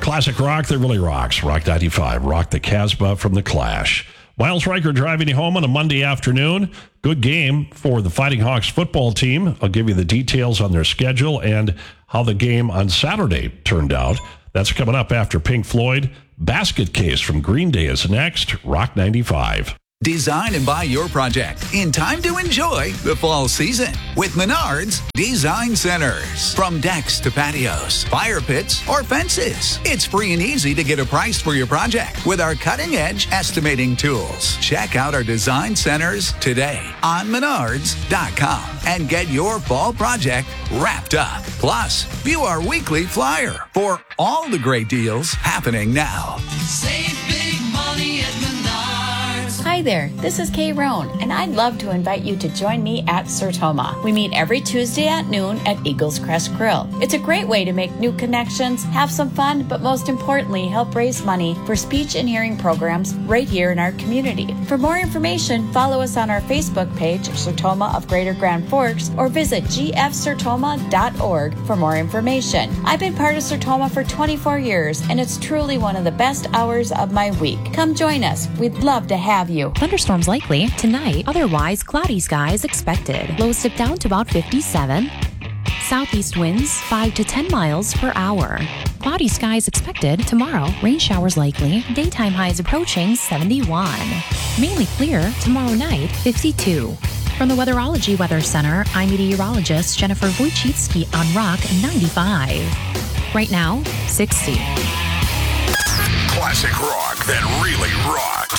Classic rock that really rocks. Rock 95. Rock the Casbah from The Clash. Miles Riker driving you home on a Monday afternoon. Good game for the Fighting Hawks football team. I'll give you the details on their schedule and how the game on Saturday turned out. That's coming up after Pink Floyd. Basket Case from Green Day is next. Rock 95. Design and buy your project in time to enjoy the fall season with Menards Design Centers. From decks to patios, fire pits, or fences, it's free and easy to get a price for your project with our cutting-edge estimating tools. Check out our design centers today on Menards.com and get your fall project wrapped up. Plus, view our weekly flyer for all the great deals happening now. Save big money at Menards. Hi there, this is Kay Roan, and I'd love to invite you to join me at Sertoma. We meet every Tuesday at noon at Eagles Crest Grill. It's a great way to make new connections, have some fun, but most importantly, help raise money for speech and hearing programs right here in our community. For more information, follow us on our Facebook page, Sertoma of Greater Grand Forks, or visit gfsertoma.org for more information. I've been part of Sertoma for 24 years, and it's truly one of the best hours of my week. Come join us. We'd love to have you. Thunderstorms likely tonight, otherwise cloudy skies expected. Lows dip down to about 57. Southeast winds 5 to 10 miles per hour. Cloudy skies expected tomorrow. Rain showers likely. Daytime highs approaching 71. Mainly clear tomorrow night, 52. From the Weatherology Weather Center, I'm meteorologist Jennifer Wojcicki on Rock 95. Right now, 60. Classic rock that really rocks.